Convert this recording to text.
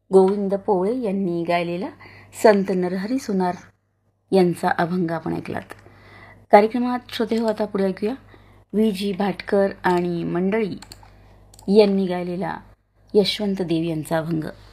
गोविंद पोळे यांनी गायलेला संत नरहरी सोनार यांचा अभंग आपण ऐकलात. कार्यक्रमात श्रोते हो, आता पुढे ऐकूया व्ही जी भाटकर आणि मंडळी यांनी गायलेला यशवंत देव यांचा अभंग.